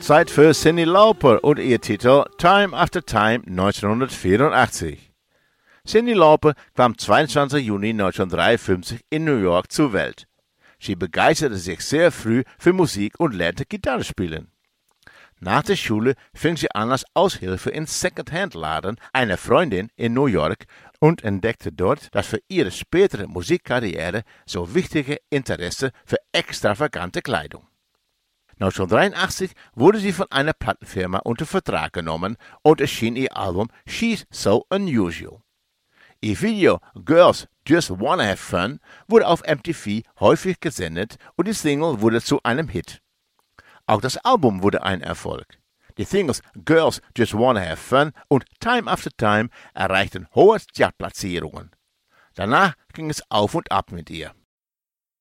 Zeit für Cyndi Lauper und ihr Titel Time After Time 1984. Cyndi Lauper kam 22. Juni 1953 in New York zur Welt. Sie begeisterte sich sehr früh für Musik und lernte Gitarre spielen. Nach der Schule fing sie an als Aushilfe in Second-Hand-Laden einer Freundin in New York und entdeckte dort das für ihre spätere Musikkarriere so wichtige Interesse für extravagante Kleidung. 1983 wurde sie von einer Plattenfirma unter Vertrag genommen und erschien ihr Album She's So Unusual. Ihr Video Girls Just Wanna Have Fun wurde auf MTV häufig gesendet und die Single wurde zu einem Hit. Auch das Album wurde ein Erfolg. Die Singles Girls Just Wanna Have Fun und Time After Time erreichten hohe Chartplatzierungen. Danach ging es auf und ab mit ihr.